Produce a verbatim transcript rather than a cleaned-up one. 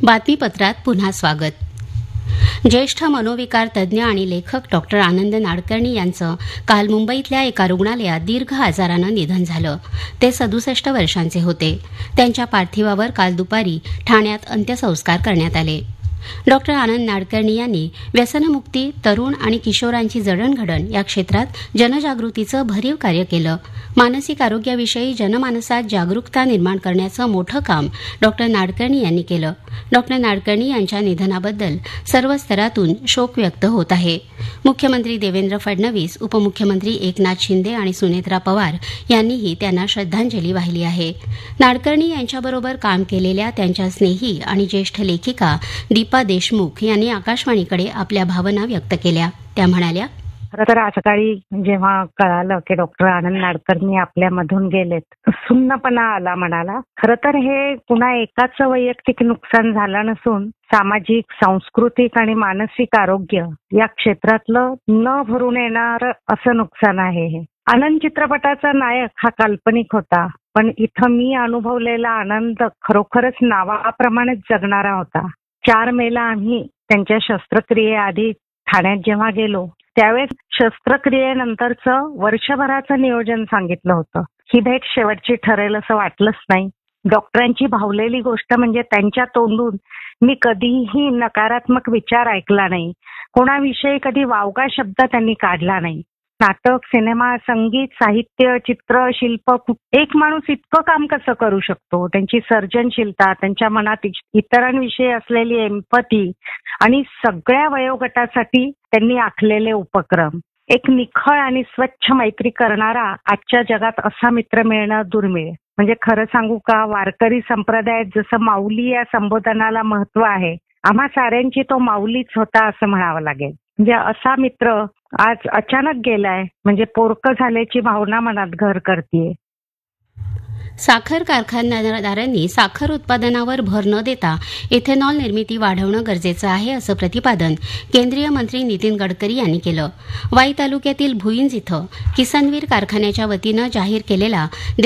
बातमीपत्रात पुन्हा स्वागत. ज्येष्ठ मनोविकार तज्ज्ञ आणि लेखक डॉक्टर आनंद नाडकर्णी यांचं काल मुंबईतल्या एका रुग्णालयात दीर्घ आजारानं निधन झालं. ते सदुसष्ट वर्षांचे होते. त्यांच्या पार्थिवावर काल दुपारी ठाण्यात अंत्यसंस्कार करण्यात आले. डॉक्टर आनंद नाडकर्णी यांनी व्यसनमुक्ती, तरुण आणि किशोरांची जडणघडण या क्षेत्रात जनजागृतीचं भरीव कार्य केलं. मानसिक आरोग्याविषयी जनमानसात जागरूकता निर्माण करण्याचं मोठं काम डॉक्टर नाडकर्णी यांनी केलं. डॉक्टर नाडकर्णी यांच्या निधनाबद्दल सर्व स्तरातून शोक व्यक्त होत आहे. मुख्यमंत्री देवेंद्र फडणवीस, उपमुख्यमंत्री एकनाथ शिंदे आणि सुनेत्रा पवार यांनीही त्यांना श्रद्धांजली वाहिली आहे. नाडकर्णी यांच्याबरोबर काम केलेल्या त्यांच्या स्नेही आणि ज्येष्ठ लेखिका दीपा देशमुख यांनी आकाशवाणीकडे आपल्या भावना व्यक्त केल्या. त्या म्हणाल्या, खरं तर आज सकाळी जेव्हा कळालं की डॉक्टर आनंद नाडकर्णी आपल्यामधून गेलेत, सुन्नपणा आला मनाला. खरं तर हे पुन्हा एकाच वैयक्तिक नुकसान झालं नसून सामाजिक, सांस्कृतिक आणि मानसिक आरोग्य या क्षेत्रातलं न भरून येणार असं नुकसान आहे. हे आनंद चित्रपटाचा नायक हा काल्पनिक होता, पण इथं मी अनुभवलेला आनंद खरोखरच नावाप्रमाणेच जगणारा होता. चार मेला आम्ही त्यांच्या शस्त्रक्रियेआधी ठाण्यात जेव्हा गेलो त्यावेळेस शस्त्रक्रियेनंतरचं वर्षभराचं नियोजन सांगितलं होतं. ही भेट शेवटची ठरेल असं वाटलंच नाही. डॉक्टरांची भावलेली गोष्ट म्हणजे त्यांच्या तोंडून मी कधीही नकारात्मक विचार ऐकला नाही. कोणाविषयी कधी वावगा शब्द त्यांनी काढला नाही. नाटक, सिनेमा, संगीत, साहित्य, चित्र, शिल्प, एक माणूस इतकं काम कसं करू शकतो? त्यांची सर्जनशीलता, त्यांच्या मनात इतरांविषयी असलेली एम्पथी आणि सगळ्या वयोगटासाठी त्यांनी आखलेले उपक्रम. एक निखळ आणि स्वच्छ मैत्री करणारा आजच्या जगात असा मित्र मिळणं दुर्मिळ. म्हणजे खरं सांगू का, वारकरी संप्रदायात जसं माऊली या संबोधनाला महत्व आहे, आम्हा साऱ्यांची तो माऊलीच होता असं म्हणावं लागेल. म्हणजे असा मित्र आज अचानक गेलाय म्हणजे पोरकं झाल्याची भावना मनात घर करतीये. साखर कारखानदारांनी साखर उत्पादनावर भर न देता इथेनॉल निर्मिती वाढवणं गरजेचं आहे असं प्रतिपादन केंद्रीय मंत्री नितीन गडकरी यांनी केलं. वाई तालुक्यातील भुईंज इथं किसनवीर कारखान्याच्या वतीनं जाहीर केलेला